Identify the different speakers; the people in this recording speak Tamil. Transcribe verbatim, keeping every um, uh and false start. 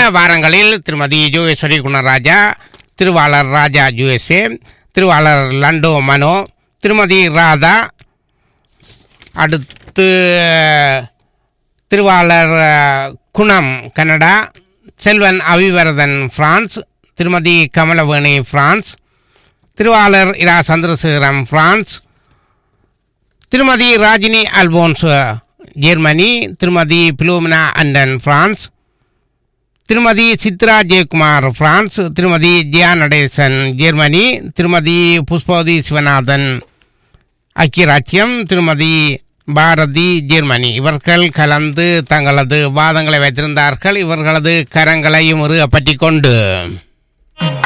Speaker 1: வாரங்களில் திருமதி ஜோகேஸ்வரி குணராஜா, திருவாளர் ராஜா யுஎஸ்ஏ, திருவாளர் லண்டோ மனோ, திருமதி ராதா, அடுத்து திருவாளர் குணம் கனடா, செல்வன் அவிவரதன் பிரான்ஸ், திருமதி கமலவேணி பிரான்ஸ், திருவாளர் இரா சந்திரசேகரம் பிரான்ஸ், திருமதி ராஜினி அல்போன்ஸ் ஜெர்மனி, திருமதி பிலோமினா அண்டன் பிரான்ஸ், திருமதி சித்ரா ஜெயக்குமார் பிரான்ஸ், திருமதி ஜியா நடேசன் ஜெர்மனி, திருமதி புஷ்பவதி சிவநாதன் ஐக்கிய ராச்சியம், திருமதி பாரதி ஜெர்மனி. இவர்கள் கலந்து தங்களது வாதங்களை வைத்திருந்தார்கள். இவர்களது கரங்களையும் பற்றி கொண்டு